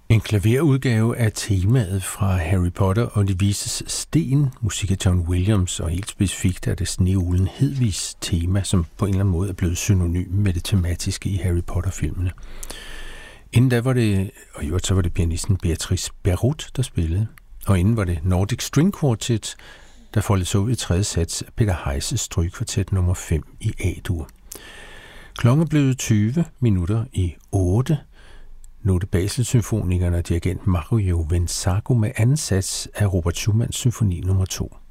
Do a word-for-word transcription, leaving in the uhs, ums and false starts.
En klaverudgave af temaet fra Harry Potter og De Vises Sten, musik af John Williams, og helt specifikt er det Sneuglen Hedvigs tema, som på en eller anden måde er blevet synonym med det tematiske i Harry Potter-filmene. Inden da var det, og i øvrigt så var det pianisten Beatrice Berruth, der spillede, og inden var det Nordic String Quartet, der foldede sig ud i tredje sats af Peter Heises strygekvartet nummer fem i A-dur. Klokken blev tyve minutter i otte. Nu er det Basel-symfonikerne og dirigent Mario Venzago med anden sats af Robert Schumanns symfoni nummer to.